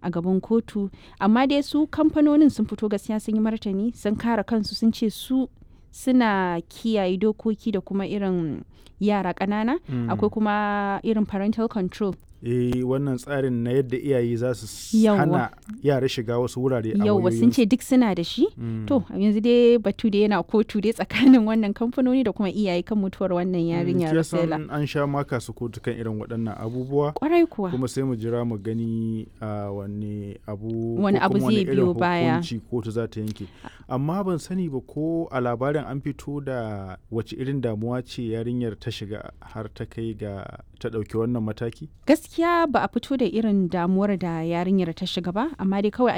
a gaban kotu. Amma dai su kamfanonin sun fito gaskiya sun yi martani, sun kare kansu, sun ce su suna kiyaye dokoki da kuma irin yara ƙanana. Akwai kuma irin parental control. Wannan tsarin na yadda iyaye za su hana yara shiga wasu wurare a yauwa sun ce duk suna da shi. To yanzu dai batu da yana kotu dai tsakanin wannan kamfanoni da kuma iyaye kan mutuwar wannan yarinya Rosella. An sha maka su kotu kan irin waɗannan abubuwa. Kwarai kuwa. Kuma sai mu jira mu gani wani abu zai biyo baya. Hukunci kotu za ta yanke. Amma ban sani ba ko a labarin an fito da wace irin damuwa ce yarinyar ta shiga har ta kai ga ta ɗauki wannan mataki? Gaskiya ba a fito da irin damuwar da yarinyar ta shiga ba, amma dai kawai